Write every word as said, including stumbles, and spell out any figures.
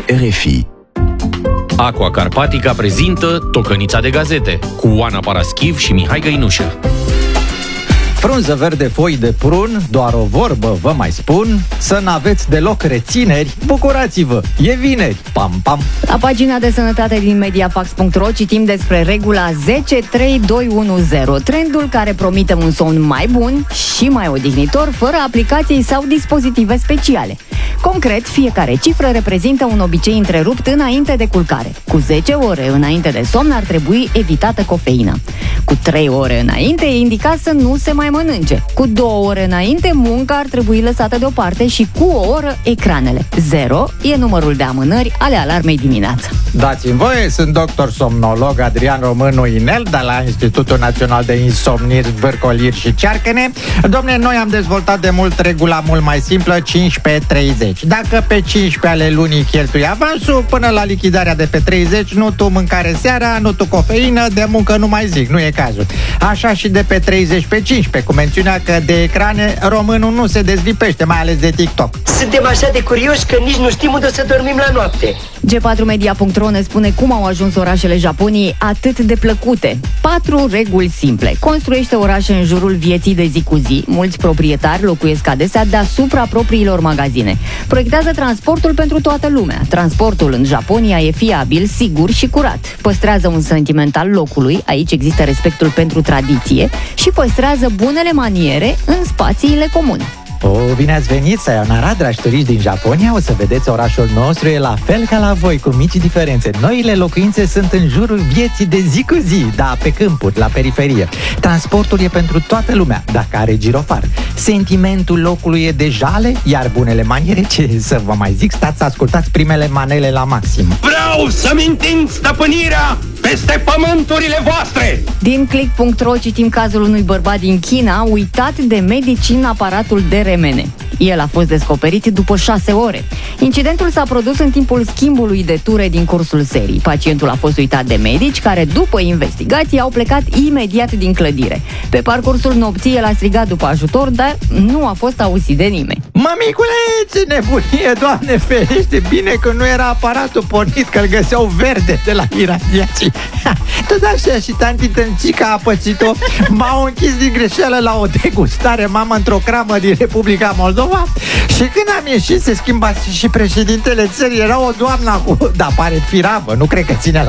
R F I. Aqua Carpatica prezintă Tocănița de gazete cu Oana Paraschiv și Mihai Găinușă. Frunză verde, foi de prun, doar o vorbă vă mai spun, să n-aveți deloc rețineri, bucurați-vă, e vineri, pam, pam! La pagina de sănătate din mediafax punct ro citim despre regula zece trei doi unu zero, trendul care promite un somn mai bun și mai odihnitor, fără aplicații sau dispozitive speciale. Concret, fiecare cifră reprezintă un obicei întrerupt înainte de culcare. Cu zece ore înainte de somn ar trebui evitată cofeina. Cu trei ore înainte e indicat să nu se mai mănânce. Cu două ore înainte, munca ar trebui lăsată deoparte și cu o oră, ecranele. Zero e numărul de amânări ale alarmei dimineața. Dați-mi voie, sunt doctor somnolog Adrian Românu Inel de la Institutul Național de Insomniri, Zvârcoliri și Cearcăne. Dom'le, noi am dezvoltat de mult regula mult mai simplă, cincisprezece treizeci. Dacă pe cincisprezece ale lunii cheltui avansul, până la lichidarea de pe treizeci, nu tu mâncare seara, nu tu cofeină, de muncă nu mai zic, nu e cazul. Așa și de pe treizeci pe cincisprezece, cu mențiunea că de ecrane românul nu se dezlipește, mai ales de TikTok. Suntem așa de curioși că nici nu știm unde o să dormim la noapte. G patru media punct ro ne spune cum au ajuns orașele Japoniei atât de plăcute. Patru reguli simple. Construiește orașe în jurul vieții de zi cu zi. Mulți proprietari locuiesc adesea deasupra propriilor magazine. Proiectează transportul pentru toată lumea. Transportul în Japonia e fiabil, sigur și curat. Păstrează un sentiment al locului, aici există respectul pentru tradiție, și păstrează bunele maniere în spațiile comune. O, bine ați venit, sayonara, dragi turiști din Japonia. O să vedeți, orașul nostru e la fel ca la voi, cu mici diferențe. Noile locuințe sunt în jurul vieții de zi cu zi, da, pe câmpuri, la periferie. Transportul e pentru toată lumea, dacă are girofar. Sentimentul locului e de jale, iar bunele maniere, ce să vă mai zic, stați să ascultați primele manele la maxim. Vreau să-mi întind stăpânirea peste pământurile voastre! Din click punct ro citim cazul unui bărbat din China uitat de medici în aparatul de remene. El a fost descoperit după șase ore. Incidentul s-a produs în timpul schimbului de ture din cursul serii. Pacientul a fost uitat de medici care, după investigații, au plecat imediat din clădire. Pe parcursul nopții, el a strigat după ajutor, dar nu a fost auzit de nimeni. Mămicule, ce nebunie, Doamne ferește, bine că nu era aparatul pornit, că îl găseau verde de la iradiații. Tot așa și tanti Tăncica a pățit-o. M-au închis din greșeală la o degustare, mamă, într-o cramă din Republica Moldova. Și când am ieșit, se schimba și președintele țării, era o doamnă cu... Da, pare firavă, nu cred că ține la